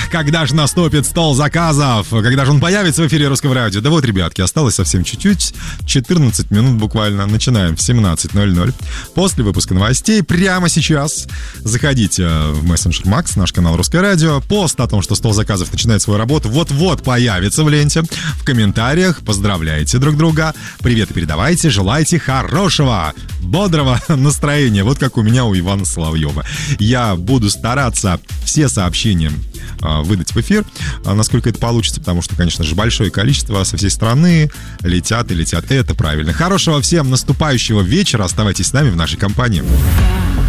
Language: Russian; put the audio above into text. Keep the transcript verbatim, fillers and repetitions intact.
когда же наступит стол заказов? Когда же он появится в эфире Русского радио? Да вот, ребятки, осталось совсем чуть-чуть. четырнадцать минут буквально. Начинаем в семнадцать ноль ноль. После выпуска новостей прямо сейчас заходите в мессенджер Макс, наш канал Русское радио. Пост о том, что стол заказов начинает свою работу, вот-вот появится в ленте. В комментариях поздравляйте друг друга. Привет и передавайте. Желайте хорошего, бодрого настроения. Вот как у меня у Ивана Соловьева. Я буду стараться все сообщения э, выдать в эфир, э, насколько это получится, потому что, конечно же, большое количество со всей страны летят и летят. Это правильно. Хорошего всем наступающего вечера. Оставайтесь с нами в нашей компании.